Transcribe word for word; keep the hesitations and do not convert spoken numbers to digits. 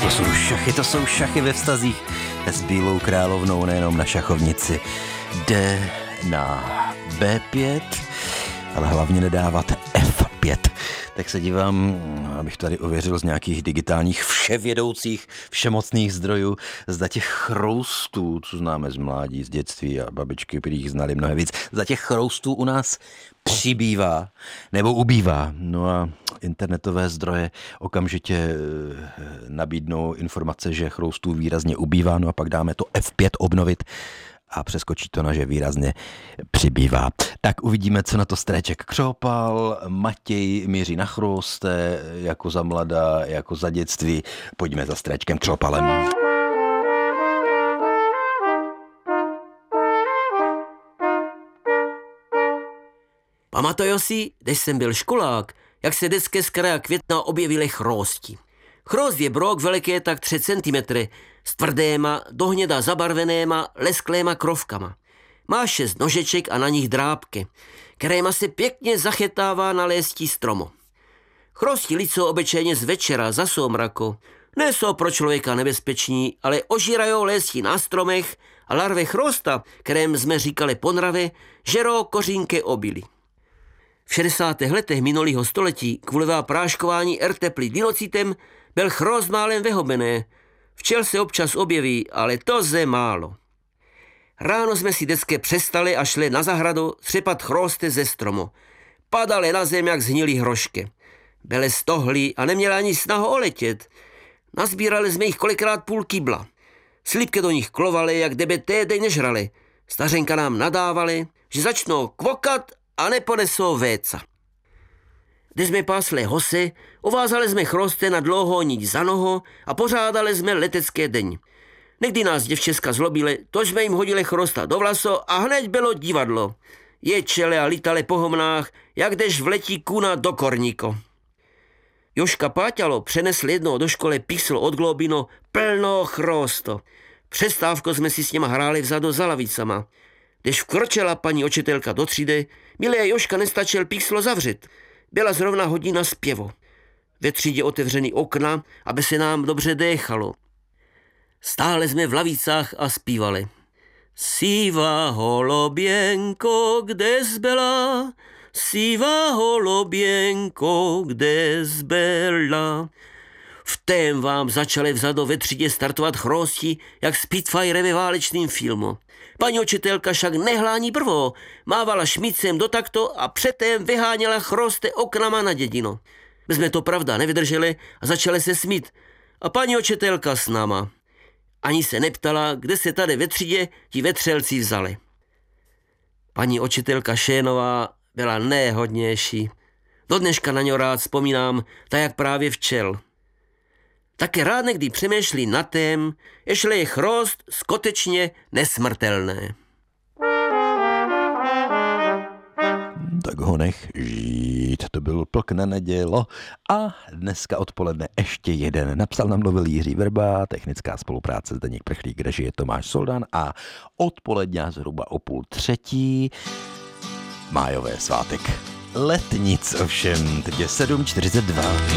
To jsou šachy, to jsou šachy ve vztazích s Bílou královnou, nejenom na šachovnici. Jde na bé pět, ale hlavně nedávat ef pět. Tak se dívám, abych tady ověřil z nějakých digitálních vševědoucích, všemocných zdrojů, zda těch chroustů, co známe z mládí, z dětství a babičky, kterých znali mnohem víc, zda těch chroustů u nás přibývá nebo ubývá. No a internetové zdroje okamžitě nabídnou informace, že chroustů výrazně ubývá, no a pak dáme to ef pět obnovit a přeskočí to na, že výrazně přibývá. Tak uvidíme, co na to Stréček křopal. Matěj míří na chrouste, jako za mlada, jako za dětství. Pojďme za Stréčkem křopalem. Pamatuju si, když jsem byl školák, jak se vždycky z kraja května objevily chrousti. Chroust je brok veliký tak tři centimetry, s tvrdéma, dohněda zabarvenýma, leskléma krovkama. Má šest nožeček a na nich drápky, kteréma se pěkně zachytává na léstí stromu. Chrousti licou obyčejně z večera za soumraku. Nejsou pro člověka nebezpeční, ale ožírajou léstí na stromech a larvy chrousta, kterým jsme říkali ponravy, žerou kořínky obilí. V šedesátých letech minulého století kvůli práškování ertepli dinocitem byl chroust málem vyhobený. Včel se občas objeví, ale to ze málo. Ráno jsme si vždycky přestali a šli na zahradu třepat chrousty ze stromu. Padaly na zem jak zhnilý hrošky. Byly stohlí a neměli ani snahu oletět. Nazbírali jsme jich kolikrát půl kýbla. Slípky do nich klovaly, jak kdyby tédej nežrali. Stařenka nám nadávali, že začnou kvokat a neponesou véca. Když jsme pásli hosy, uvázali jsme chrousty na dlouhou niť za noho a pořádali jsme letecké deň. Někdy nás děvčeska zlobili, to jsme jim hodili chrousta do vlaso a hned bylo divadlo. Ječeli a lítali po homnách, jak když vletí kuna do korníko. Jožka Páťalo přenesl jednou do školy písl od Globino plno chrousto. Přestávku jsme si s něma hráli vzadu za lavicama. Když vkročila paní učitelka do třídy, milé Jožka nestačil píslo zavřít. Byla zrovna hodina zpěvu. Ve třídě otevřený okna, aby se nám dobře déchalo. Stále jsme v lavicách a zpívali. Sýva holoběnko, kde zbyla? Sýva holoběnko, kde zbyla? V tém vám začali vzadu ve třídě startovat chrousti, jak Spitfire ve válečným filmu. Paní učitelka však nehlání brvo, mávala šmícem do takto a předtím vyháněla chrousty oknama na dědino. My jsme to pravda nevydrželi a začali se smít. A paní učitelka s náma. Ani se neptala, kde se tady ve třídě ti vetřelci vzali. Paní učitelka Šénová byla nejhodnější. Do dneška na něj rád vzpomínám, tak jak právě včel. Také rád někdy přemýšlí nad tím, jestli je chroust skutečně nesmrtelné. Tak ho nech žít, to byl Plk na nedělo a dneska odpoledne ještě jeden. Napsal, namluvil Jiří Vrba, technická spolupráce Zdeněk Prchlík, režie Tomáš Soldan a odpoledňa zhruba o půl třetí májové svátek. Letnic ovšem, teď je sedm čtyřicet dva.